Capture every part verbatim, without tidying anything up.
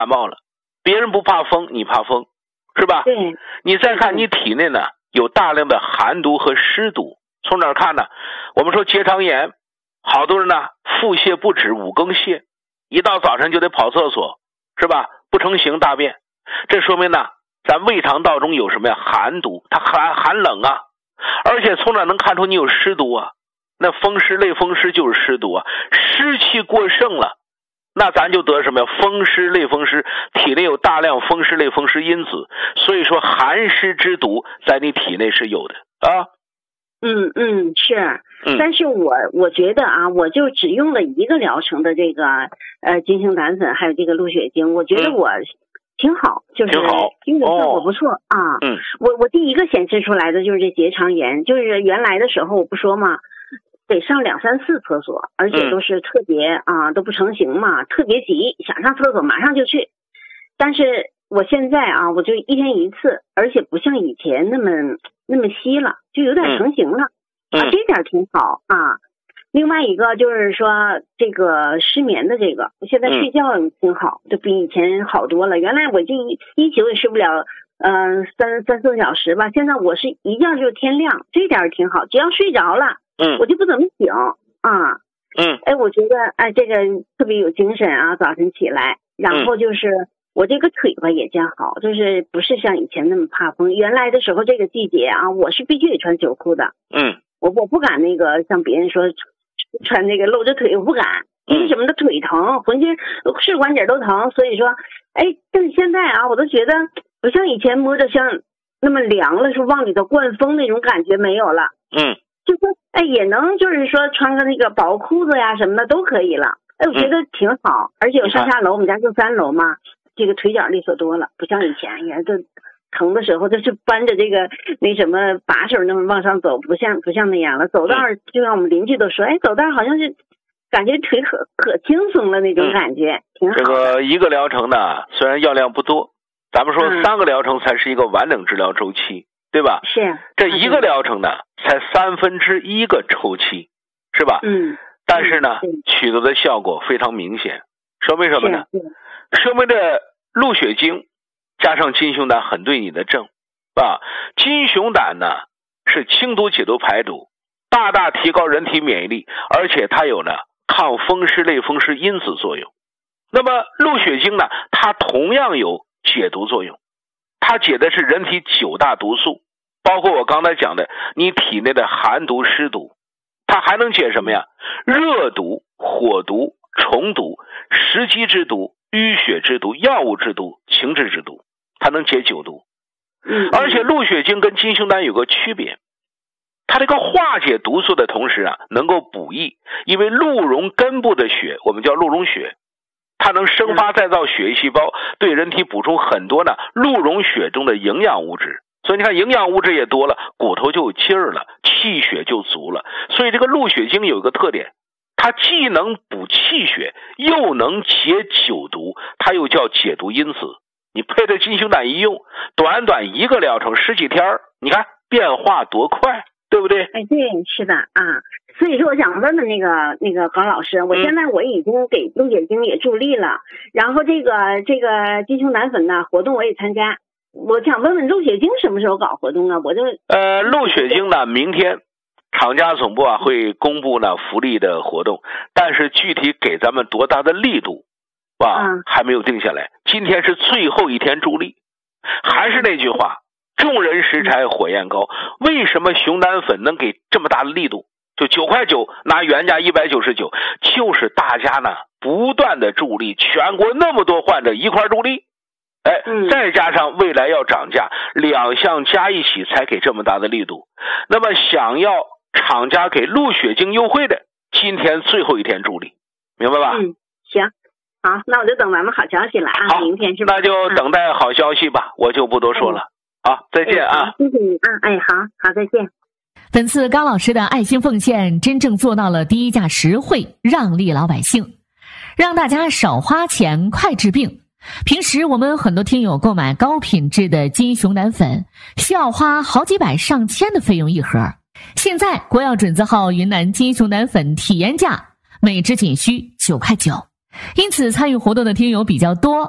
感冒了，别人不怕风，你怕风，是吧？ 对。 你再看你体内呢有大量的寒毒和湿毒，从哪儿看呢？我们说结肠炎，好多人呢腹泻不止，五更泻，一到早晨就得跑厕所，是吧？不成形大便，这说明呢咱胃肠道中有什么呀？寒毒，它寒寒冷啊。而且从哪能看出你有湿毒啊？那风湿类风湿就是湿毒啊，湿气过盛了，那咱就得什么呀？风湿类风湿，体内有大量风湿类风湿因子，所以说寒湿之毒在你体内是有的啊。 嗯嗯是， 嗯但是我我觉得啊，我就只用了一个疗程的这个呃金星胆粉，还有这个鹿血精，我觉得我挺好，就是挺好用的效果不错、哦、啊。 嗯， 我我第一个显示出来的就是这结肠炎，就是原来的时候我不说嘛，得上两三次厕所，而且都是特别、嗯、啊都不成形嘛，特别急，想上厕所马上就去。但是我现在啊，我就一天一次，而且不像以前那么那么稀了，就有点成型了、 嗯、 啊，这点挺好啊。另外一个就是说这个失眠的这个，我现在睡觉挺好，就、嗯、比以前好多了。原来我这一一宿也睡不了，嗯、呃，三三四个小时吧。现在我是一觉就天亮，这点挺好。只要睡着了， 嗯， 我就不怎么醒啊。 嗯， 哎，我觉得哎这个特别有精神啊，早晨起来，然后就是。嗯我这个腿吧也加好，就是不是像以前那么怕风。原来的时候这个季节啊，我是必须得穿秋裤的。 嗯， 我我不敢那个像别人说穿那个露着腿，我不敢，因为什么的腿疼，浑身是关节都疼。所以说，哎，但是现在啊，我都觉得不像以前摸着像那么凉了，说往里头灌风那种感觉没有了。 嗯， 就说哎也能就是说穿个那个薄裤子呀什么的都可以了。哎，我觉得挺好，嗯、而且有上下楼，我们家住三楼嘛。这个腿脚利索多了，不像以前也都疼的时候就是搬着这个那什么把手那么往上走，不像不像那样了。走道就让我们邻居都说，哎，走道好像是感觉腿可可轻松了那种感觉，嗯、挺好。 这个一个疗程呢，虽然药量不多，咱们说三个疗程才是一个完整治疗周期，嗯、对吧？ 是。 这一个疗程呢，才三分之一个周期，是吧？ 嗯。 但是呢， 嗯、 取得的效果非常明显，说明什么呢？说明这鹿血精加上金熊胆很对你的症啊。金熊胆呢是清毒解毒排毒，大大提高人体免疫力，而且它有呢抗风湿类风湿因子作用。那么鹿血精呢，它同样有解毒作用，它解的是人体九大毒素，包括我刚才讲的你体内的寒毒湿毒，它还能解什么呀？热毒、火毒、虫毒、食积之毒、淤血之毒、药物之毒、情志之毒，它能解九毒。 嗯， 而且鹿血精跟金熊胆有个区别，它这个化解毒素的同时啊，能够补益，因为鹿茸根部的血，我们叫鹿茸血，它能生发再造血液细胞，对人体补充很多呢鹿茸血中的营养物质。所以你看营养物质也多了，骨头就有劲儿了，气血就足了。所以这个鹿血精有一个特点，它既能补气血，又能解九毒，它又叫解毒因子。你配着金熊胆一用，短短一个疗程十几天，你看变化多快，对不对？ 哎，对，是的啊。所以说我想问问那个那个高老师，我现在我已经给鹿血精也助力了，嗯、然后这个这个金熊胆粉呢活动我也参加。我想问问鹿血精什么时候搞活动啊？我就呃，鹿血精呢，明天厂家总部啊会公布呢福利的活动，但是具体给咱们多大的力度啊、嗯、还没有定下来。今天是最后一天助力，还是那句话，众人拾柴火焰高。为什么熊胆粉能给这么大的力度？就九块九拿原价一百九十九，就是大家呢不断的助力，全国那么多患者一块助力。哎，再加上未来要涨价，两项加一起才给这么大的力度。那么想要厂家给鹿血精优惠的，今天最后一天助力，明白吧？ 嗯，行，好，那我就等咱们好消息了啊。 好， 明天是吧？ 那就等待好消息吧，嗯、我就不多说了。嗯、好，再见啊！ 谢谢你啊，哎，好好，再见。 本次高老师的爱心奉献，真正做到了低价实惠，让利老百姓，让大家少花钱，快治病。平时我们很多听友购买高品质的金熊胆粉，需要花好几百上千的费用一盒。现在国药准字号云南金熊胆粉体验价每支仅需九块九，因此参与活动的听友比较多。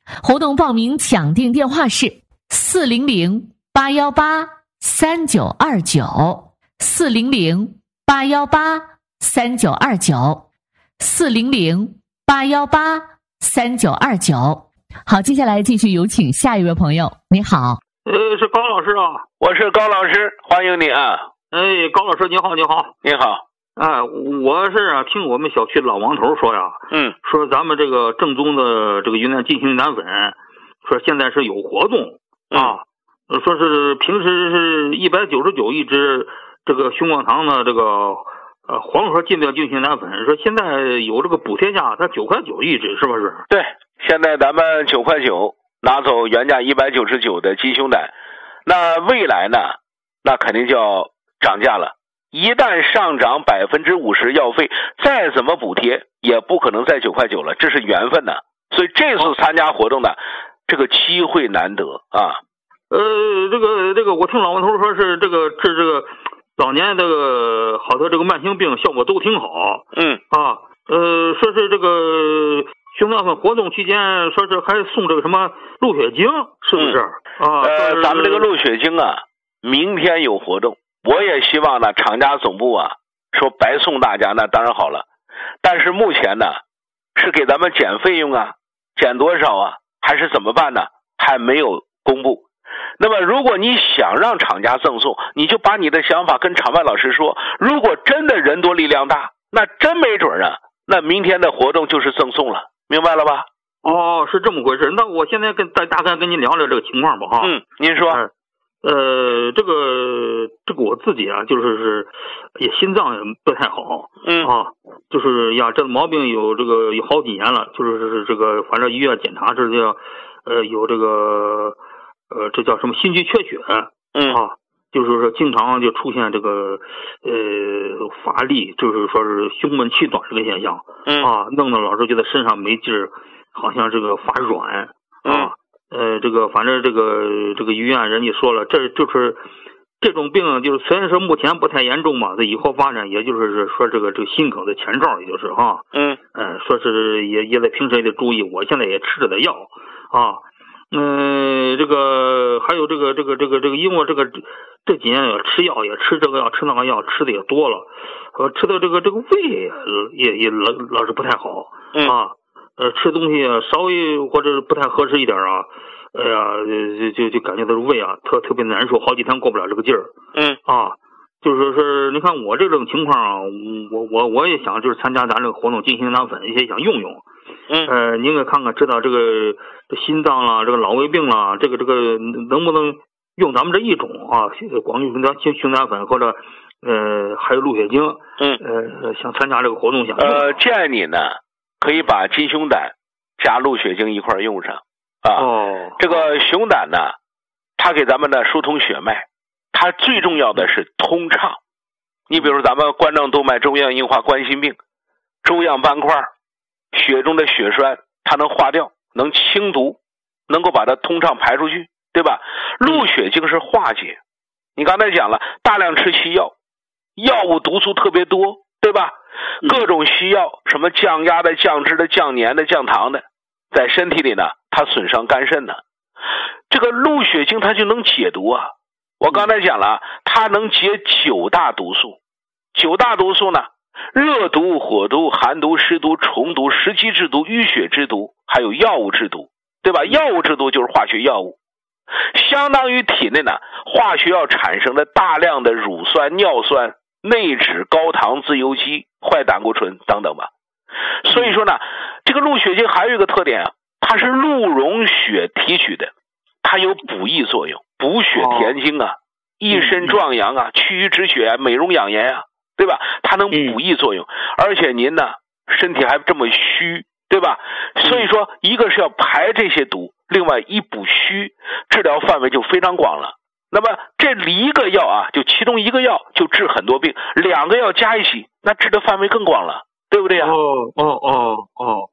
活动报名抢订电话是四零零八幺八三九二九四零零八幺八三九二九四零零八幺八三九二九。好，接下来继续有请下一位朋友。你好， 呃，是高老师啊， 我是高老师，欢迎你啊。 哎，高老师你好，你好， 你好。 哎，我是啊，听我们小区老王头说呀， 嗯， 说咱们这个正宗的这个云南金星云南粉，说现在是有活动啊，嗯、说是平时是一百九十九一支这个雄广堂的这个呃黄河金标金星云南粉，说现在有这个补贴价，才九块九一支，是不是？ 对，现在咱们九块九拿走原价一百九十九的金胸胆，那未来呢，那肯定就要涨价了。一旦上涨百分之五十药费，再怎么补贴也不可能在九块九了，这是缘分呐。所以这次参加活动呢，这个机会难得啊。 呃，这个这个，我听老王头说是这个治这个老年这个好多这个慢性病效果都挺好。 嗯啊，呃，说是这个雄胆粉活动期间，说是还送这个什么鹿血精，是不是？ 嗯、 啊， 呃，咱们这个鹿血精啊，明天有活动。我也希望呢，厂家总部啊说白送大家，那当然好了。但是目前呢，是给咱们减费用啊，减多少啊，还是怎么办呢？还没有公布。那么如果你想让厂家赠送，你就把你的想法跟场外老师说。如果真的人多力量大，那真没准啊，那明天的活动就是赠送了，明白了吧？ 哦，是这么回事。那我现在跟大大概跟您聊聊这个情况吧，哈。 嗯，您说。 哎呃，这个这个我自己啊，就是是也心脏也不太好， 嗯啊，就是呀，这毛病有这个有好几年了，就是是这个，反正医院检查这叫呃有这个呃这叫什么心肌缺血， 嗯啊，就是说经常就出现这个呃乏力，就是说是胸闷气短这个现象， 嗯啊，弄得老是觉得身上没劲儿，好像这个发软，啊。 嗯呃，这个反正这个这个医院人家说了，这就是这种病，就是虽然说目前不太严重嘛，这以后发展也就是说这个这个心梗的前兆，也就是哈， 嗯， 呃，说是也也得平时也得注意。我现在也吃着的药啊，嗯、呃，这个还有这个这个这个这个，因为这个这几年也吃药，也吃这个药吃那个药，吃的也多了，呃，吃的这个这个胃也也老老是不太好， 嗯啊。呃，吃东西啊，稍微或者不太合适一点啊，哎呀，就就就感觉到胃啊特特别难受，好几天过不了这个劲儿。 嗯啊，就是是，你看我这种情况啊，我我我也想就是参加咱这个活动，金星胆粉也想用用。 嗯， 呃，您给看看，知道这个这心脏啦，这个老胃病啦，这个这个能不能用咱们这一种啊？广用咱星星胆粉或者呃还有鹿血精。 嗯， 呃，想参加这个活动想用。 呃，建议你呢。可以把金胸胆加鹿血精一块用上啊。 哦， 这个熊胆呢，它给咱们呢疏通血脉，它最重要的是通畅。你比如咱们冠状动脉粥样硬化冠心病，粥样斑块，血中的血栓它能化掉，能清毒，能够把它通畅排出去，对吧？鹿血精是化解。你刚才讲了，大量吃西药，药物毒素特别多，对吧？各种西药，什么降压的、降脂的、降粘的、降糖的，在身体里呢，它损伤肝肾呢。这个鹿血精它就能解毒啊。我刚才讲了，它能解九大毒素。九大毒素呢，热毒、火毒、寒毒、湿毒、虫毒、食积制毒、淤血之毒，还有药物制毒，对吧？药物制毒就是化学药物，相当于体内呢化学药产生的大量的乳酸、尿酸、内酯、高糖、自由基、坏胆固醇等等吧。所以说呢，这个鹿血精还有一个特点啊，它是鹿茸血提取的，它有补益作用，补血填精啊，益肾壮阳啊，祛瘀止血啊，美容养颜啊，对吧？它能补益作用，而且您呢身体还这么虚，对吧？所以说一个是要排这些毒，另外一补虚，治疗范围就非常广了。那么这一个药啊，就其中一个药就治很多病，两个药加一起，那治的范围更广了，对不对呀？ 哦哦哦哦，